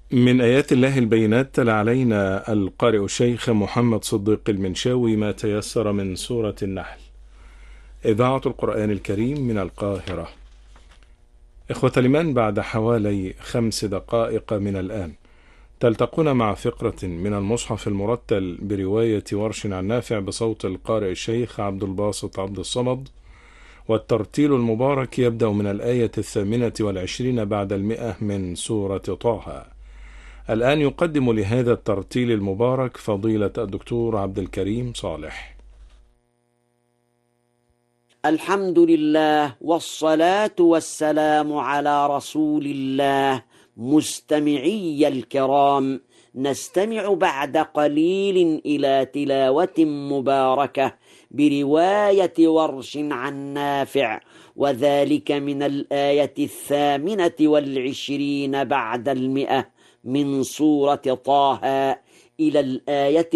من آيات الله البينات تلا علينا القارئ الشيخ محمد صديق المنشاوي ما تيسر من سورة النحل. إذاعة القرآن الكريم من القاهرة. إخوة الإيمان، بعد حوالي 5 دقائق من الآن تلتقون مع فقرة من المصحف المرتل برواية ورش عن نافع بصوت القارئ الشيخ عبد الباسط عبد الصمد، والترتيل المبارك يبدأ من الآية 28 بعد 100 من سورة طه. الآن يقدم لهذا الترتيل المبارك فضيلة الدكتور عبد الكريم صالح. الحمد لله والصلاة والسلام على رسول الله. مستمعي الكرام، نستمع بعد قليل إلى تلاوة مباركة برواية ورش عن نافع، وذلك من الآية 28 بعد 100 من سورة طه إلى الآية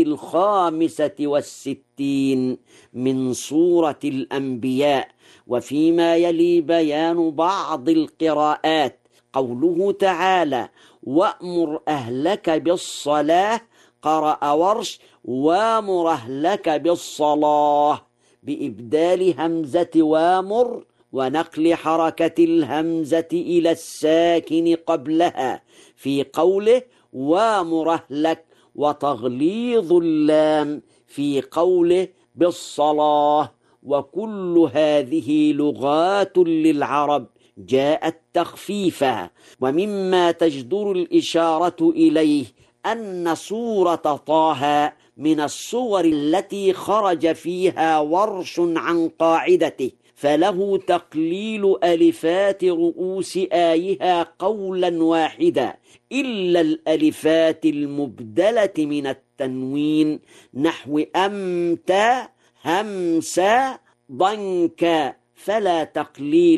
65 من سورة الأنبياء. وفيما يلي بيان بعض القراءات، قوله تعالى: وأمر أهلك بالصلاة، قرأ ورش: وامر أهلك بالصلاة بإبدال همزة وامر ونقل حركة الهمزة إلى الساكن قبلها في قوله وامر أهلك، وتغليظ اللام في قوله بالصلاة. وكل هذه لغات للعرب جاءت تخفيفا. ومما تجدر الإشارة إليه أن سورة طه من الصور التي خرج فيها ورش عن قاعدته، فله تقليل ألفات رؤوس آيها قولا واحدا، إلا الألفات المبدلة من التنوين، نحو أمتى، همسا، ضنكا، فلا تقليل